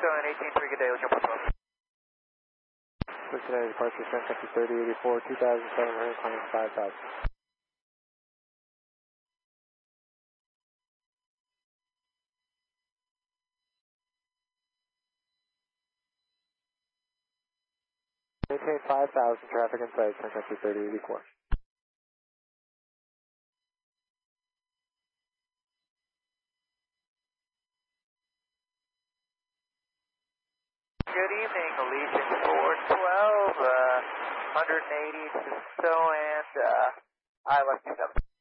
Showing 18-3, good day, let's jump on 12. Cincinnati departure, Sun Country 3084, 2,700, climbing 5,000. Maintain 5,000, traffic in sight, Sun Country 3084. Good evening, Allegiant 412, 180 to Cisco, and I left 27.